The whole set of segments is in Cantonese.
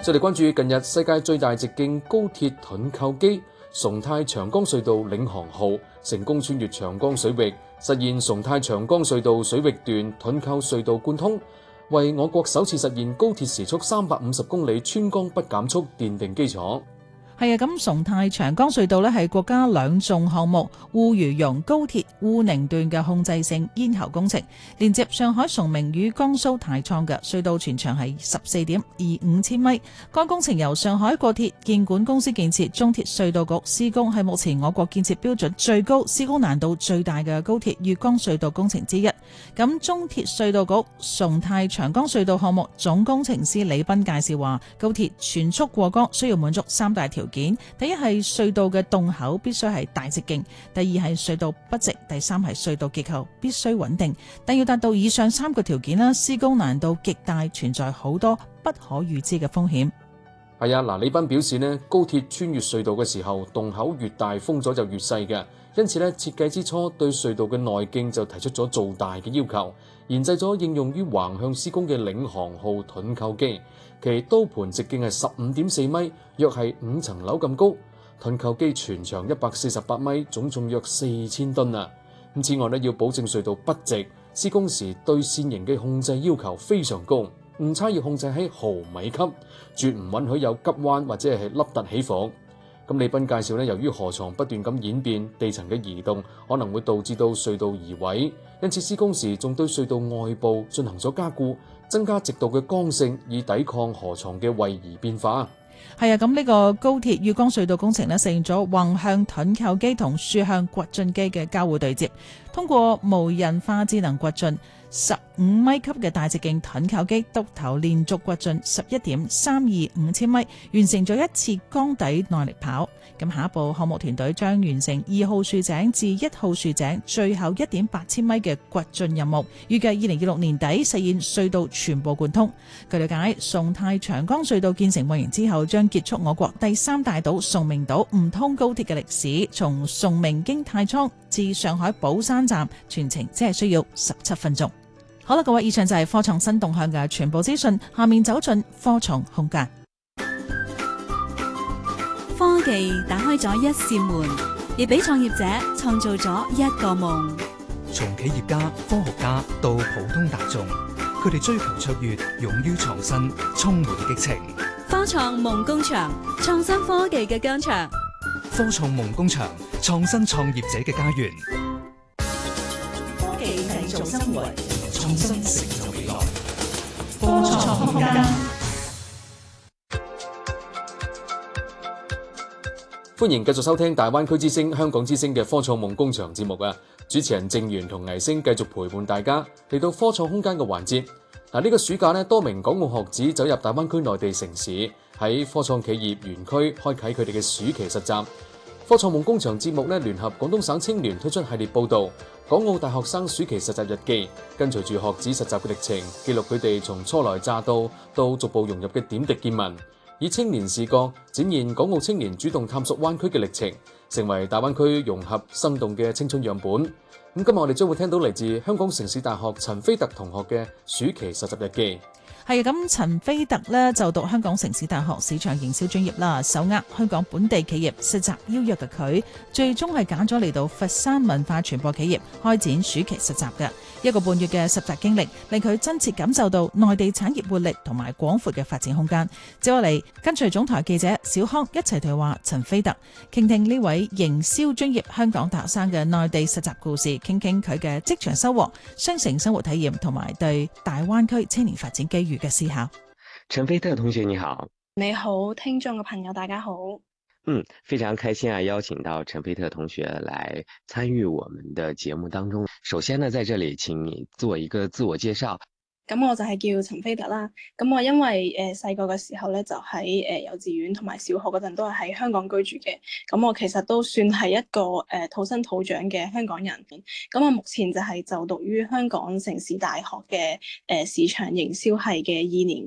再嚟關注近日世界最大直徑高鐵盾構機崇泰長江隧道領航號成功穿越長江水域，實現崇泰長江隧道水域段盾構隧道貫通，為我國首次實現高鐵時速350公里穿江不減速奠定基礎。 係啊，咁崇泰長江隧道呢係國家兩重項目滬渝蓉高鐵滬寧段嘅控制性咽喉工程，連接上海崇明與江蘇太倉嘅隧道全長係14.25千米。該工程由上海國鐵建管公司建設，中鐵隧道局施工，係目前我國建設標準最高、施工難度最大嘅高鐵粵江隧道工程之一。咁中鐵隧道局崇泰長江隧道項目總工程師李斌介紹話，高鐵全速過江需要滿足三大條件，第一係隧道嘅洞口必須係大直徑，第二係隧道不直，第三係隧道結構必須穩定。但要達到以上三個條件啦，施工難度極大，存在好多不可預知嘅風險。 係啊，嗱，李斌表示呢，高鐵穿越隧道嘅時候，洞口越大，風阻就越細嘅，因此呢，設計之初對隧道嘅內徑就提出咗做大嘅要求，研製咗應用於橫向施工嘅領航號盾構機，其刀盤直徑係15.4米，約係5層樓咁高。盾構機全長148米，總重約4000噸啊！咁此外呢，要保證隧道不直，施工時對線型嘅控制要求非常高，誤差要控制喺毫米級，絕唔允許有急彎或者係凹凸起伏。咁李斌介紹呢，由於河床不斷咁演變，地層嘅移動可能會導致到隧道移位，因此施工時仲對隧道外部進行咗加固，增加直道嘅剛性，以抵抗河床嘅位移變化。 係啊，咁呢個高鐵粵江隧道工程呢，實現咗橫向盾構機同豎向掘進機嘅交互對接，通過無人化智能掘進15米級嘅大直徑盾構機督頭連續掘進11.325千米，完成咗一次缸底耐力跑。咁下一步項目團隊將完成2號豎井至1號豎井最後1.8千米嘅掘進任務，預計2026年底實現隧道全部貫通。據了解，崇泰長江隧道建成運營之後，將結束我國第三大島崇明島唔通高鐵嘅歷史，從崇明經太倉至上海寶山站，全程只係需要17分鐘。好啦，各位，以上就係科創新動向嘅全部資訊，下面走進科創空間。 科技打開咗一扇門，亦俾創業者創造咗一個夢。 從企業家、科學家到普通大眾，佢哋追求卓越，勇於創新，充滿激情。 科創夢工場，創新科技嘅疆場。 科創夢工場，創新創業者嘅家園。 科技製造生活， 創新成就未來。 科創空間。 歡迎繼續收聽大灣區之聲、香港之聲嘅科創夢工場節目啊！主持人鄭源同倪星繼續陪伴大家嚟到科創空間嘅環節。呢個暑假呢，多名港澳學子走入大灣區內地城市，喺科創企業園區開啟佢哋嘅暑期實習。科創夢工場節目呢，聯合廣東省青聯推出系列報導，港澳大學生暑期實習日記，跟隨住學子實習嘅歷程，記錄佢哋從初來乍到逐步融入嘅點滴見聞。以青年視角展現港澳青年主動探索灣區嘅歷程，成為大灣區融合生動嘅青春樣本。咁今日我哋將會聽到嚟自香港城市大學陳飛特同學嘅暑期實習日記。 係啊，咁陳飛特呢就讀香港城市大學市場營銷專業啦，手握香港本地企業實習邀約嘅佢，最終係揀咗嚟到佛山文化傳播企業開展暑期實習嘅1個半月嘅實習經歷，令佢真切感受到內地產業活力同埋廣闊嘅發展空間。接落嚟跟隨總台記者小康一齊對話陳飛特，傾聽呢位營銷專業香港大學生嘅內地實習故事，傾傾佢嘅職場收穫、雙城生活體驗同埋對大灣區青年發展機遇嘅思考。 陳飛特同學你好。 你好，聽眾嘅朋友大家好。 非常開心啊，邀請到陳飛特同學來參與我們的節目當中。首先呢，在這裡請你做一個自我介紹。 咁我就係叫陳飛特啦。咁我因為細個嘅時候咧，就喺幼稚園同埋小學嗰陣都係喺香港居住嘅。咁我其實都算係一個土生土長嘅香港人。咁我目前就係就讀於香港城市大學嘅市場營銷系嘅2年級。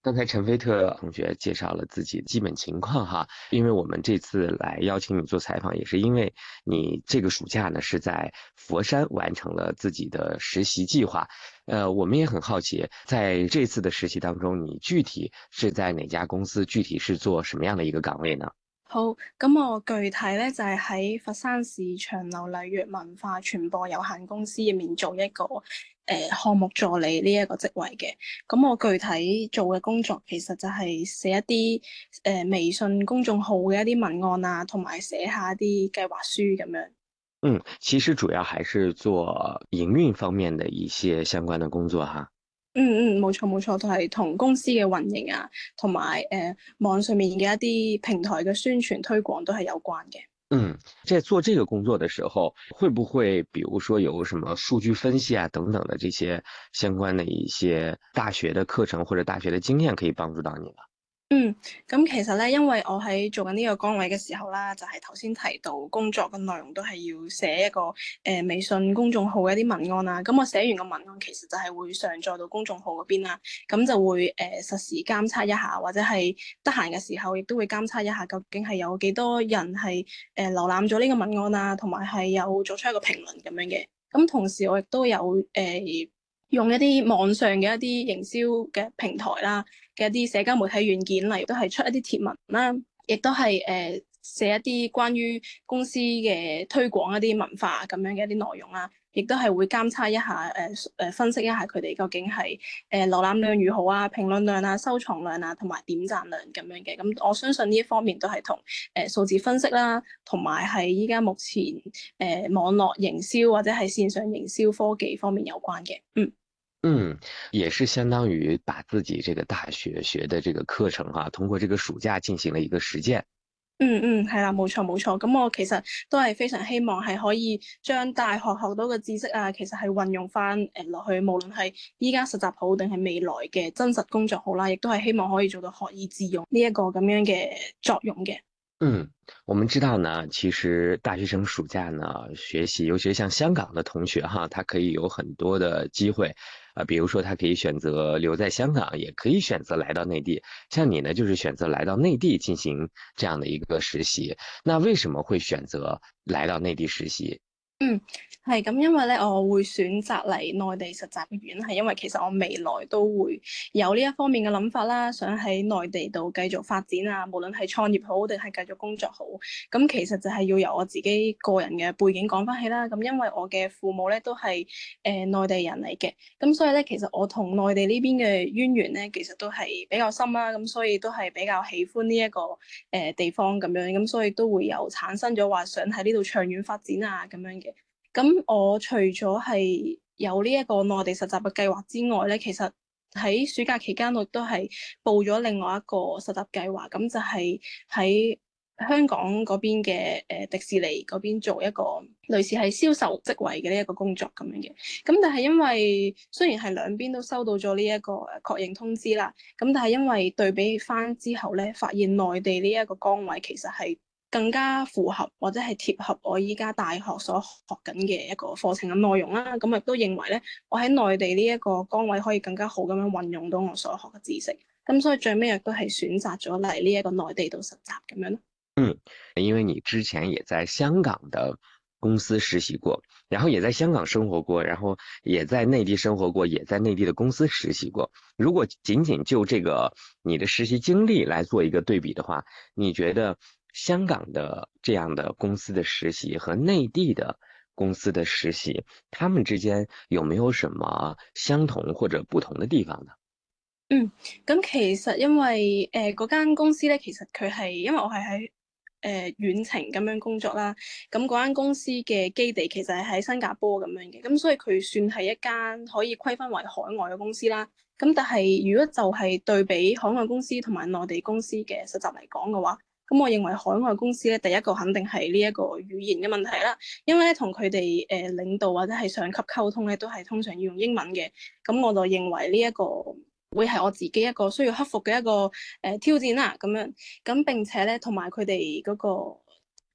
刚才陈飞特同学介绍了自己的基本情况哈，因为我们这次来邀请你做采访，也是因为你这个暑假呢是在佛山完成了自己的實習計劃。我們也很好奇，在這次的實習當中，你具體是在哪家公司，具體是做什麼樣的一個崗位呢？ 好，咁我具體咧就係喺佛山市長流禮悅文化傳播有限公司入面做一個項目助理呢一個職位嘅。咁我具體做嘅工作其實就係寫一啲微信公眾號嘅一啲文案啊，同埋寫下一啲計劃書咁樣。 其實主要還是做營運方面的一些相關的工作哈。 冇錯，都係同公司嘅運營啊，同埋網上面嘅一啲平台嘅宣傳推廣都係有關嘅。 在做這個工作的時候，會不會比如說有什麼數據分析啊等等的這些相關的一些大學的課程或者大學的經驗可以幫助到你呢？ 咁其實咧，因為我喺做緊呢個崗位嘅時候啦，就係頭先提到工作嘅內容都係要寫一個微信公眾號嘅一啲文案啊。咁我寫完個文案，其實就係會上載到公眾號嗰邊啦。咁就會實時監測一下，或者係得閒嘅時候，亦都會監測一下究竟係有幾多人係瀏覽咗呢個文案啊，同埋係有做出一個評論咁樣嘅。咁同時我亦都有用一啲網上嘅一啲營銷嘅平台啦嘅一啲社交媒體軟件，例如都係出一啲貼文啦，亦都係寫一啲關於公司嘅推廣一啲文化咁樣嘅一啲內容啦，亦都係會監測一下分析一下佢哋究竟係瀏覽量如何啊、評論量啊、收藏量啊同埋點讚量咁樣嘅。咁我相信呢一方面都係同數字分析啦，同埋係依家目前網絡營銷或者係線上營銷科技方面有關嘅。 也是相當於把自己這個大學學的這個課程哈，通過這個暑假進行了一個實踐。 係啦，冇錯。咁我其實都係非常希望係可以將大學學到嘅知識啊，其實係運用翻落去，無論係依家實習好定係未來嘅真實工作好啦，亦都係希望可以做到學以致用呢一個咁樣嘅作用嘅。 我們知道呢，其實大學生暑假呢學習，尤其是像香港的同學哈，他可以有很多的機會，比如說他可以選擇留在香港，也可以選擇來到內地。像你呢，就是選擇來到內地進行這樣的一個實習。那為什麼會選擇來到內地實習？ 係咁，因為咧我會選擇嚟內地實習嘅原因係因為其實我未來都會有呢一方面嘅諗法啦，想喺內地度繼續發展啊，無論係創業好定係繼續工作好。咁其實就係要由我自己個人嘅背景講翻起啦。咁因為我嘅父母咧都係內地人嚟嘅，咁所以咧其實我同內地呢邊嘅淵源咧其實都係比較深啦。咁所以都係比較喜歡呢一個地方咁樣，咁所以都會有產生咗話想喺呢度長遠發展啊咁樣嘅。咁我除咗係有呢一個內地實習嘅計劃之外咧，其實喺暑假期間我都係報咗另外一個實習計劃，咁就係喺香港嗰邊嘅迪士尼嗰邊做一個類似係銷售職位嘅呢一個工作咁樣嘅。咁但係因為雖然係兩邊都收到咗呢一個確認通知啦，咁但係因為對比翻之後咧，發現內地呢一個崗位其實係更加符合或者係貼合我依家大學所學緊嘅一個課程嘅內容啦，咁亦都認為咧，我喺內地呢一個崗位可以更加好咁樣運用到我所學嘅知識，咁所以最尾亦都係選擇咗嚟呢一個內地度實習咁樣咯。 因為你之前也在香港的公司實習過，然後也在香港生活過，然後也在內地生活過，也在內地的公司實習過。如果僅僅就這個你的實習經歷來做一個對比的話，你覺得香港的這樣的公司的實習和內地的公司的實習，他們之間有沒有什麼相同或者不同的地方呢？ 咁其實因為嗰間公司咧，其實佢係因為我係喺遠程咁樣工作啦，咁嗰間公司嘅基地其實係喺新加坡咁樣嘅，咁所以佢算係一間可以規分為海外嘅公司啦。咁但係如果就係對比海外公司同埋內地公司嘅實習嚟講嘅話，咁我認為海外公司咧，第一個肯定係呢一個語言嘅問題啦，因為咧同佢哋領導或者係上級溝通咧，都係通常要用英文嘅。咁我就認為呢一個會係我自己一個需要克服嘅一個挑戰啦，咁樣。咁並且咧，同埋佢哋嗰個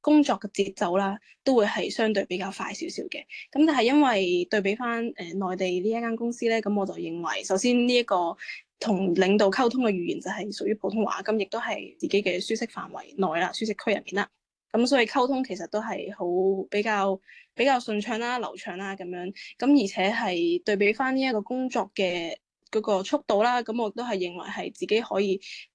工作嘅節奏啦，都會係相對比較快少少嘅。咁但係因為對比翻內地呢一間公司咧，咁我就認為首先呢一個同領導溝通嘅語言就係屬於普通話，咁亦都係自己嘅舒適範圍內啦，舒適區入面啦。咁所以溝通其實都係比較順暢啦、流暢啦咁樣。咁而且係對比翻呢一個工作嘅嗰個速度啦，咁我都係認為係自己可以